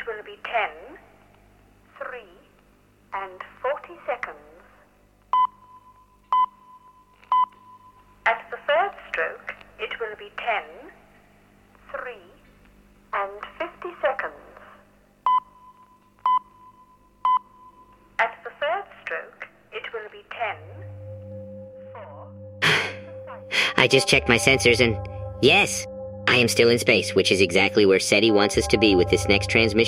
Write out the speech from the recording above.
will be 10, 3, and 40 seconds. At the third stroke, it will be 10, 3, and 50 seconds. At the third stroke, it will be 10, 4... I just checked my sensors and... yes! I am still in space, which is exactly where SETI wants us to be with this next transmission.